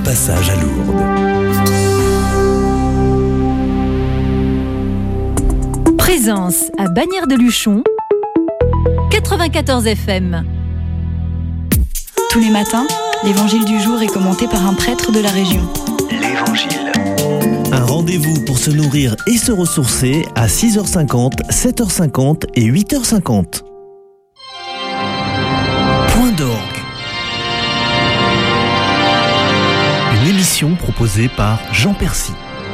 passage à Lourdes. Présence à Bagnères-de-Luchon, 94 FM. Tous les matins, l'évangile du jour est commenté par un prêtre de la région. L'Évangile. Un rendez-vous pour se nourrir et se ressourcer à 6h50, 7h50 et 8h50. Point d'orgue. Une émission proposée par Jean Percy.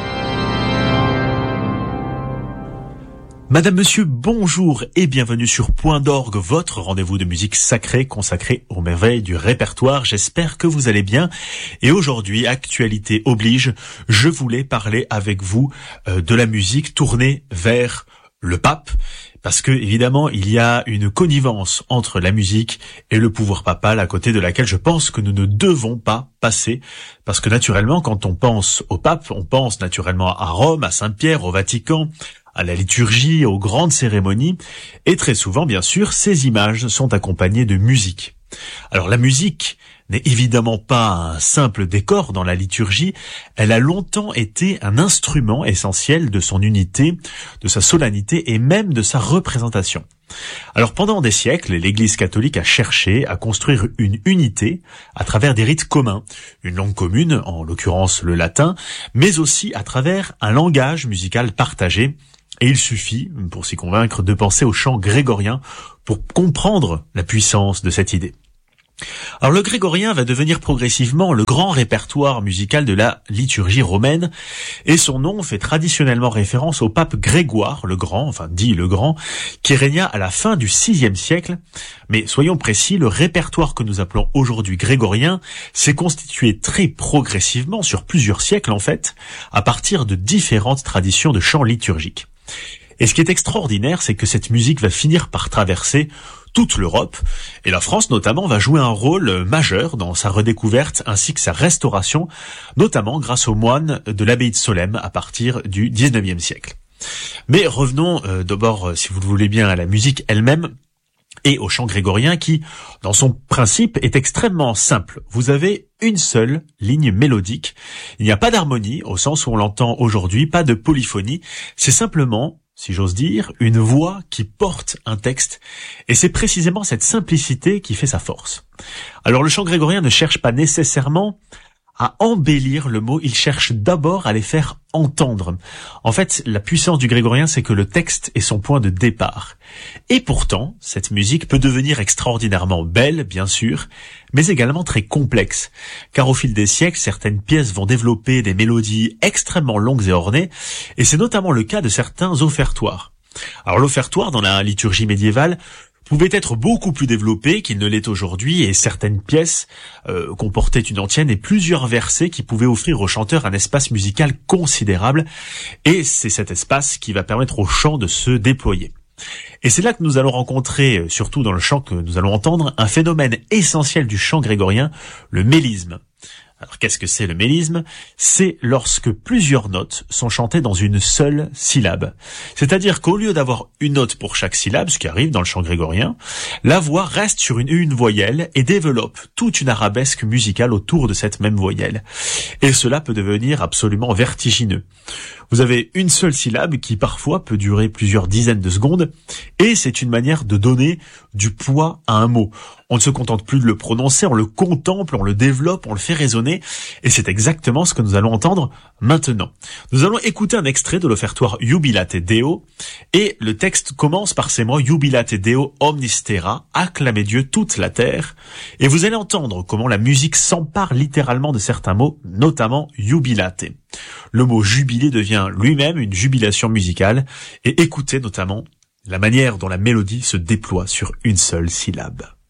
Madame, Monsieur, bonjour et bienvenue sur Point d'orgue, votre rendez-vous de musique sacrée consacré aux merveilles du répertoire. J'espère que vous allez bien. Et aujourd'hui, actualité oblige, je voulais parler avec vous de la musique tournée vers le pape. Parce que, évidemment, il y a une connivence entre la musique et le pouvoir papal, à côté de laquelle je pense que nous ne devons pas passer. Parce que, naturellement, quand on pense au pape, on pense naturellement à Rome, à Saint-Pierre, au Vatican, à la liturgie, aux grandes cérémonies. Et très souvent, bien sûr, ces images sont accompagnées de musique. Alors, la musique n'est évidemment pas un simple décor dans la liturgie, elle a longtemps été un instrument essentiel de son unité, de sa solennité et même de sa représentation. Alors pendant des siècles, l'Église catholique a cherché à construire une unité à travers des rites communs, une langue commune, en l'occurrence le latin, mais aussi à travers un langage musical partagé. Et il suffit, pour s'y convaincre, de penser au chant grégorien pour comprendre la puissance de cette idée. Alors le grégorien va devenir progressivement le grand répertoire musical de la liturgie romaine, et son nom fait traditionnellement référence au pape Grégoire le Grand, enfin dit le Grand, qui régna à la fin du VIe siècle. Mais soyons précis, le répertoire que nous appelons aujourd'hui grégorien s'est constitué très progressivement, sur plusieurs siècles en fait, à partir de différentes traditions de chants liturgiques. Et ce qui est extraordinaire, c'est que cette musique va finir par traverser toute l'Europe, et la France notamment va jouer un rôle majeur dans sa redécouverte ainsi que sa restauration, notamment grâce aux moines de l'abbaye de Solesmes à partir du XIXe siècle. Mais revenons d'abord, si vous le voulez bien, à la musique elle-même et au chant grégorien qui, dans son principe, est extrêmement simple. Vous avez une seule ligne mélodique, il n'y a pas d'harmonie au sens où on l'entend aujourd'hui, pas de polyphonie, c'est simplement, si j'ose dire, une voix qui porte un texte, et c'est précisément cette simplicité qui fait sa force. Alors le chant grégorien ne cherche pas nécessairement à embellir le mot, il cherche d'abord à les faire entendre. En fait, la puissance du grégorien, c'est que le texte est son point de départ. Et pourtant, cette musique peut devenir extraordinairement belle, bien sûr, mais également très complexe. Car au fil des siècles, certaines pièces vont développer des mélodies extrêmement longues et ornées, et c'est notamment le cas de certains offertoires. Alors l'offertoire, dans la liturgie médiévale, pouvait être beaucoup plus développé qu'il ne l'est aujourd'hui, et certaines pièces comportaient une antienne et plusieurs versets qui pouvaient offrir au chanteur un espace musical considérable, et c'est cet espace qui va permettre au chant de se déployer. Et c'est là que nous allons rencontrer, surtout dans le chant que nous allons entendre, un phénomène essentiel du chant grégorien, le mélisme. Alors qu'est-ce que c'est le mélisme ? C'est lorsque plusieurs notes sont chantées dans une seule syllabe. C'est-à-dire qu'au lieu d'avoir une note pour chaque syllabe, ce qui arrive dans le chant grégorien, la voix reste sur une voyelle et développe toute une arabesque musicale autour de cette même voyelle. Et cela peut devenir absolument vertigineux. Vous avez une seule syllabe qui parfois peut durer plusieurs dizaines de secondes, et c'est une manière de donner du poids à un mot. On ne se contente plus de le prononcer, on le contemple, on le développe, on le fait résonner, et c'est exactement ce que nous allons entendre maintenant. Nous allons écouter un extrait de l'offertoire Jubilate Deo, et le texte commence par ces mots Jubilate Deo omnis terra, acclamez Dieu toute la terre, et vous allez entendre comment la musique s'empare littéralement de certains mots, notamment Jubilate. Le mot jubilé devient lui-même une jubilation musicale, et écoutez notamment la manière dont la mélodie se déploie sur une seule syllabe.